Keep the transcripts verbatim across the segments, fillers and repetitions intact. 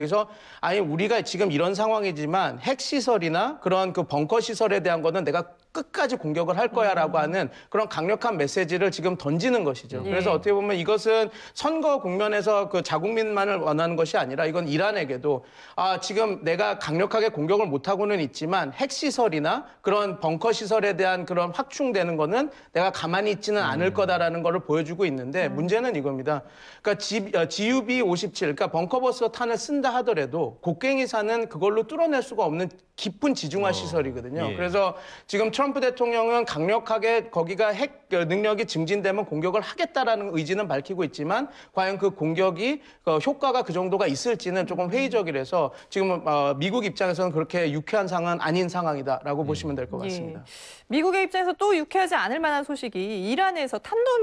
그래서 아니 우리가 지금 이런 상황이지만 핵시설이나 그런 그 벙커 시설에 대한 거는 내가 끝까지 공격을 할 거야라고 음. 하는 그런 강력한 메시지를 지금 던지는 것이죠. 예. 그래서 어떻게 보면 이것은 선거 국면에서 그 자국민만을 원하는 것이 아니라 이건 이란에게도 아 지금 내가 강력하게 공격을 못하고는 있지만 핵시설이나 그런 벙커 시설에 대한 그런 확충되는 거는 내가 가만히 있지는 않을 거다라는 거를 보여주고 있는데 음. 문제는 이겁니다. 그러니까 지, 지유비 오십칠, 그러니까 벙커버스터 탄을 쓴다 하더라도 곡괭이산은 그걸로 뚫어낼 수가 없는 깊은 지중화 어, 시설이거든요. 예. 그래서 지금 트럼프 대통령은 강력하게 거기가 핵 능력이 증진되면 공격을 하겠다라는 의지는 밝히고 있지만 과연 그 공격이 효과가 그 정도가 있을지는 조금 회의적이라서 지금 미국 입장에서는 그렇게 유쾌한 상황은 아닌 상황이다라고 보시면 될 것 같습니다. 예. 미국의 입장에서 또 유쾌하지 않을 만한 소식이 이란에서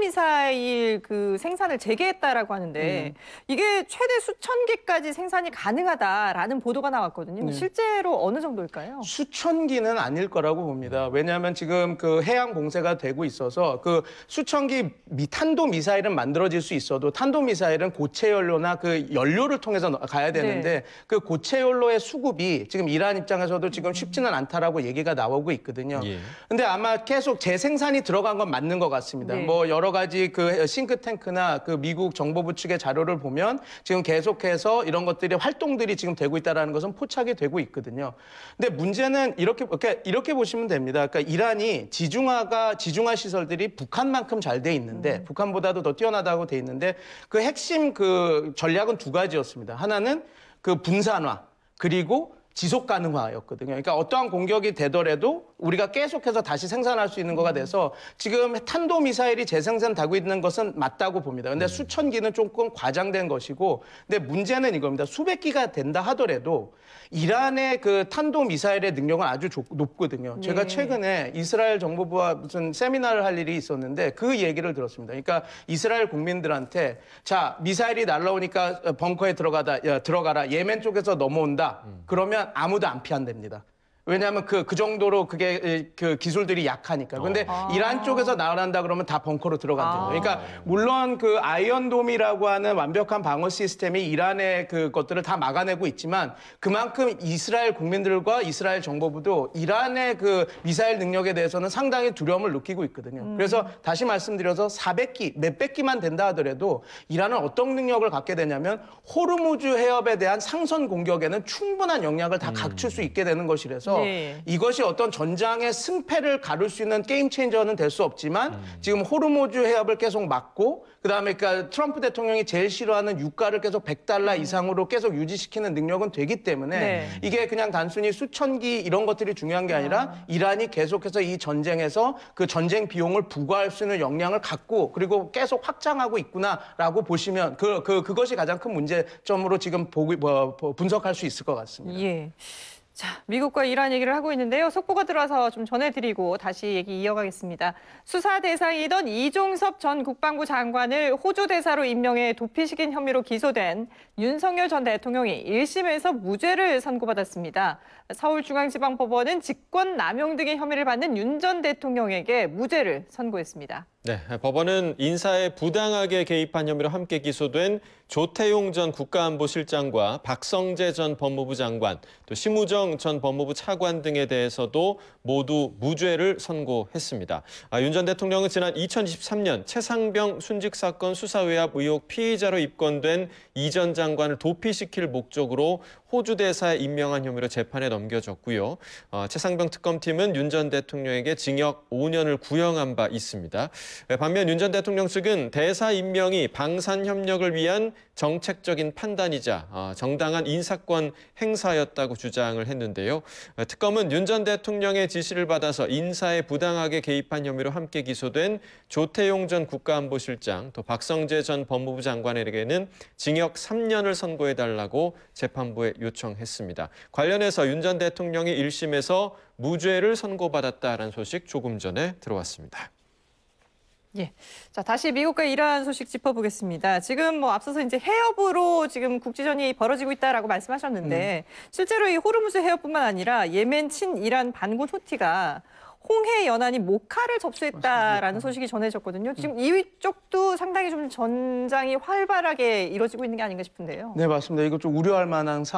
탄도미사일 그 생산을 재개했다라고 하는데 음. 이게 최대 수천 개까지 생산이 가능하다라는 보도가 나왔거든요. 네. 실제로 어느 정도일까요? 수천 기는 아닐 거라고 봅니다. 왜냐하면 지금 그 해양 봉쇄가 되고 있어서 그 수천 기 탄도 미사일은 만들어질 수 있어도 탄도 미사일은 고체 연료나 그 연료를 통해서 가야 되는데 네. 그 고체 연료의 수급이 지금 이란 입장에서도 지금 쉽지는 않다라고 얘기가 나오고 있거든요. 예. 근데 아마 계속 재생산이 들어간 건 맞는 것 같습니다. 네. 뭐 여러 가지 그 싱크탱크나 그 미국 정보부 측의 자료를 보면 지금 계속해서 이런 것들이 활동들이 지금 되고 있다는 것은 포착이 되고 있거든요. 근데 문제는 이렇게 이렇게, 이렇게 보시면 됩니다. 그러니까 이란이 지중화가 지중화 시설들이 북한만큼 잘 돼 있는데 음. 북한보다도 더 뛰어나다고 돼 있는데 그 핵심 그 전략은 두 가지였습니다. 하나는 그 분산화 그리고 지속 가능화였거든요. 그러니까 어떠한 공격이 되더라도 우리가 계속해서 다시 생산할 수 있는 거가 돼서 지금 탄도미사일이 재생산되고 있는 것은 맞다고 봅니다. 근데 음. 수천 기는 조금 과장된 것이고 근데 문제는 이겁니다. 수백 기가 된다 하더라도 이란의 그 탄도미사일의 능력은 아주 조, 높거든요. 네. 제가 최근에 이스라엘 정보부와 무슨 세미나를 할 일이 있었는데 그 얘기를 들었습니다. 그러니까 이스라엘 국민들한테 자 미사일이 날라오니까 벙커에 들어가다 야, 들어가라. 예멘 쪽에서 넘어온다. 음. 그러면 아무도 안 피한답니다. 왜냐하면 그, 그 정도로 그게 그 기술들이 약하니까. 근데 아. 이란 쪽에서 나간다 그러면 다 벙커로 들어간대요. 아. 그러니까 물론 그 아이언돔이라고 하는 완벽한 방어 시스템이 이란의 그 것들을 다 막아내고 있지만 그만큼 이스라엘 국민들과 이스라엘 정보부도 이란의 그 미사일 능력에 대해서는 상당히 두려움을 느끼고 있거든요. 음. 그래서 다시 말씀드려서 사백 기, 몇백 기만 된다 하더라도 이란은 어떤 능력을 갖게 되냐면 호르무즈 해협에 대한 상선 공격에는 충분한 역량을 다 갖출 수 있게 되는 것이라서 네. 이것이 어떤 전장의 승패를 가를 수 있는 게임 체인저는 될 수 없지만 음. 지금 호르무즈 해협을 계속 막고 그다음에 그러니까 트럼프 대통령이 제일 싫어하는 유가를 계속 백 달러 음. 이상으로 계속 유지시키는 능력은 되기 때문에 네. 이게 그냥 단순히 수천 기 이런 것들이 중요한 게 아니라 아. 이란이 계속해서 이 전쟁에서 그 전쟁 비용을 부과할 수 있는 역량을 갖고 그리고 계속 확장하고 있구나라고 보시면 그, 그, 그것이 가장 큰 문제점으로 지금 보기, 뭐, 분석할 수 있을 것 같습니다. 예. 자, 미국과 이란 얘기를 하고 있는데요. 속보가 들어와서 좀 전해드리고 다시 얘기 이어가겠습니다. 수사 대상이던 이종섭 전 국방부 장관을 호주 대사로 임명해 도피시킨 혐의로 기소된 윤석열 전 대통령이 일 심에서 무죄를 선고받았습니다. 서울중앙지방법원은 직권남용 등의 혐의를 받는 윤 전 대통령에게 무죄를 선고했습니다. 네, 법원은 인사에 부당하게 개입한 혐의로 함께 기소된 조태용 전 국가안보실장과 박성재 전 법무부 장관, 또 심우정 전 법무부 차관 등에 대해서도 모두 무죄를 선고했습니다. 아, 윤 전 대통령은 지난 이천이십삼 년 최상병 순직 사건 수사 외압 의혹 피의자로 입건된 이 전 장관을 도피시킬 목적으로 호주 대사에 임명한 혐의로 재판에 넘겨졌고요. 어, 최상병 특검팀은 윤 전 대통령에게 징역 오 년을 구형한 바 있습니다. 반면 윤 전 대통령 측은 대사 임명이 방산 협력을 위한 정책적인 판단이자 어, 정당한 인사권 행사였다고 주장을 했는데요. 특검은 윤 전 대통령의 지시를 받아서 인사에 부당하게 개입한 혐의로 함께 기소된 조태용 전 국가안보실장, 또 박성재 전 법무부 장관에게는 징역 삼 년을 선고해달라고 재판부에 요청했습니다. 관련해서 윤 전 대통령이 일 심에서 무죄를 선고받았다는 소식 조금 전에 들어왔습니다. 예. 자, 다시 미국과 이란 소식 짚어보겠습니다. 지금 뭐 앞서서 이제 해협으로 지금 국지전이 벌어지고 있다라고 말씀하셨는데 음. 실제로 이 호르무즈 해협뿐만 아니라 예멘 친이란 반군 후티가 홍해 연안이 모카를 접수했다라는 소식이 전해졌거든요. 지금 이쪽도 상당히 좀 전장이 활발하게 이루어지고 있는 게 아닌가 싶은데요. 네, 맞습니다. 이거 좀 우려할 만한